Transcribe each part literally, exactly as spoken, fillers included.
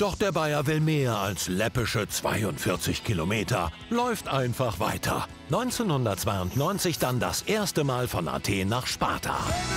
Doch der Bayer will mehr als läppische zweiundvierzig Kilometer, läuft einfach weiter. neunzehnhundertzweiundneunzig dann das erste Mal von Athen nach Sparta.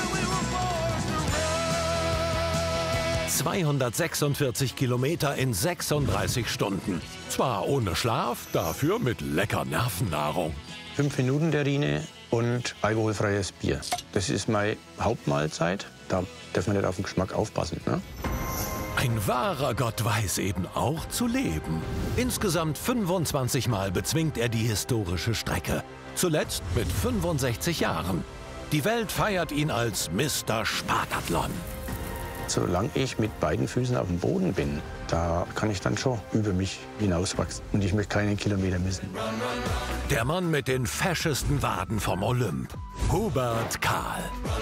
zweihundertsechsundvierzig Kilometer in sechsunddreißig Stunden. Zwar ohne Schlaf, dafür mit lecker Nervennahrung. Fünf Minuten Terrine und alkoholfreies Bier. Das ist meine Hauptmahlzeit. Da darf man nicht auf den Geschmack aufpassen, ne? Ein wahrer Gott weiß eben auch zu leben. Insgesamt fünfundzwanzig Mal bezwingt er die historische Strecke. Zuletzt mit fünfundsechzig Jahren. Die Welt feiert ihn als Mister Spartathlon. Solange ich mit beiden Füßen auf dem Boden bin, da kann ich dann schon über mich hinauswachsen. Und ich möchte keinen Kilometer missen. Der Mann mit den feschesten Waden vom Olymp. Hubert Kahl.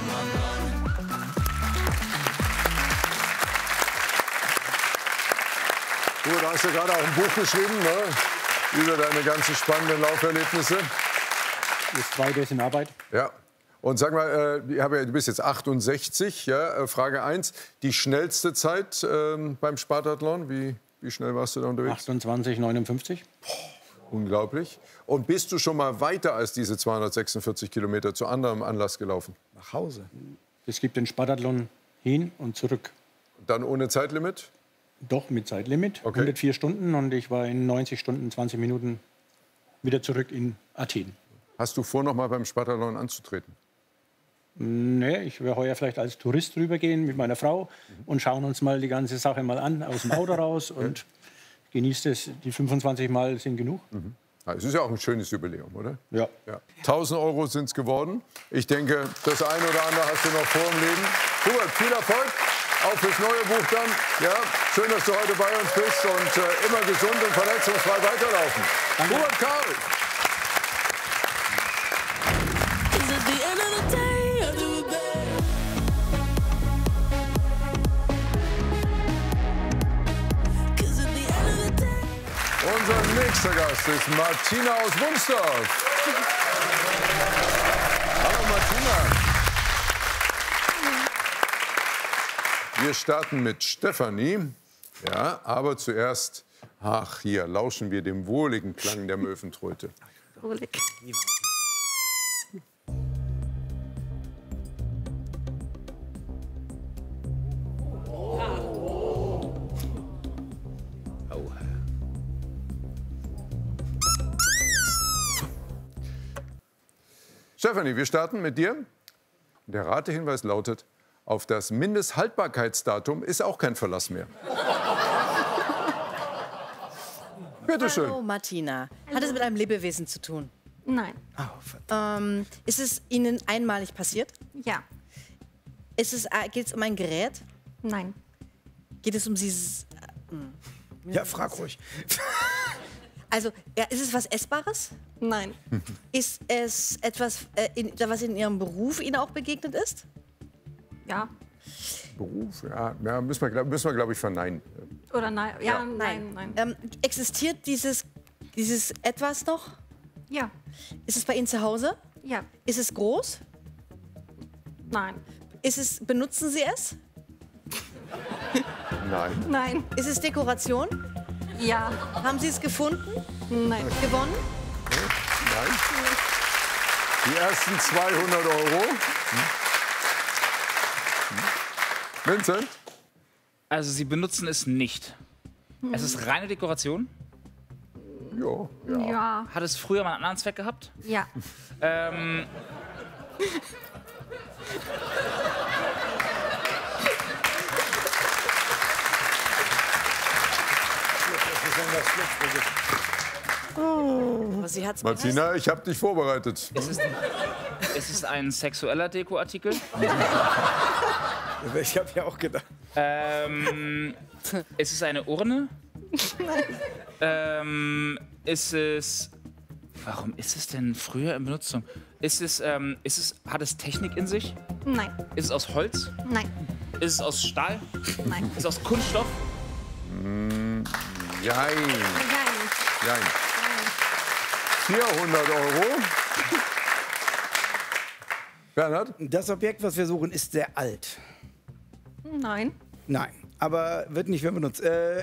Du hast ja gerade auch ein Buch geschrieben, ne? Über deine ganzen spannenden Lauferlebnisse. Das zweite ist in Arbeit. Ja. Und sag mal, äh, ich habe ja, du bist jetzt achtundsechzig, ja? Äh, Frage eins. Die schnellste Zeit ähm, beim Spartathlon, wie, wie schnell warst du da unterwegs? achtundzwanzig neunundfünfzig. Boah, unglaublich. Und bist du schon mal weiter als diese zweihundertsechsundvierzig Kilometer zu anderem Anlass gelaufen? Nach Hause. Es gibt den Spartathlon hin und zurück. Dann ohne Zeitlimit? Doch, mit Zeitlimit. Okay. hundertvier Stunden und ich war in neunzig Stunden, zwanzig Minuten wieder zurück in Athen. Hast du vor, noch mal beim Spartathlon anzutreten? Nee, ich werde heuer vielleicht als Tourist rübergehen mit meiner Frau und schauen uns mal die ganze Sache mal an, aus dem Auto raus und genießt es. Die fünfundzwanzig Mal sind genug. Mhm. Es ist ja auch ein schönes Jubiläum, oder? Ja. Ja. tausend Euro sind es geworden. Ich denke, das eine oder andere hast du noch vor im Leben. Hubert, viel Erfolg, auch fürs neue Buch dann. Ja, schön, dass du heute bei uns bist und äh, immer gesund und verletzungsfrei weiterlaufen. Danke. Hubert Kahl. Unser nächster Gast ist Martina aus Wunsdorf. Hallo Martina. Wir starten mit Stefanie. Ja, aber zuerst, ach hier, lauschen wir dem wohligen Klang der Möwentröte. Wohlig. Stefanie, wir starten mit dir. Der Ratehinweis lautet, auf das Mindesthaltbarkeitsdatum ist auch kein Verlass mehr. Bitte schön. Hallo Martina. Hat es mit einem Lebewesen zu tun? Nein. Ähm, ist es Ihnen einmalig passiert? Ja. Ist es, äh, geht es um ein Gerät? Nein. Geht es um dieses... Äh, Ja, frag ruhig. Also, ja, ist es was Essbares? Nein. Ist es etwas, äh, in, was in Ihrem Beruf Ihnen auch begegnet ist? Ja. Beruf, ja, ja müssen wir, glaub- müssen wir glaube ich, verneinen. Oder nein? Ja, nein, nein. Ähm, existiert dieses, dieses etwas noch? Ja. Ist es bei Ihnen zu Hause? Ja. Ist es groß? Nein. Ist es, benutzen Sie es? Nein. Nein. Ist es Dekoration? Ja. Haben Sie es gefunden? Nein. Gewonnen? Nein. Die ersten zweihundert Euro. Vincent? Also Sie benutzen es nicht. Es ist reine Dekoration. Jo, Ja. ja. Ja. Hat es früher mal einen anderen Zweck gehabt? Ja. Ähm, Aber sie hat's Martina, ich habe dich vorbereitet. es, ist, es ist ein sexueller Dekoartikel. Ich habe ja auch gedacht. Ähm, es ist eine Urne. Ähm, ist es. Warum ist es denn früher in Benutzung? Ist es, ähm, ist es, hat es Technik in sich? Nein. Ist es aus Holz? Nein. Ist es aus Stahl? Nein. Ist es aus Kunststoff? Jein. Nein. Jein. vierhundert Euro. Bernhard? Das Objekt, was wir suchen, ist sehr alt. Nein. Nein, aber wird nicht mehr benutzt. Äh,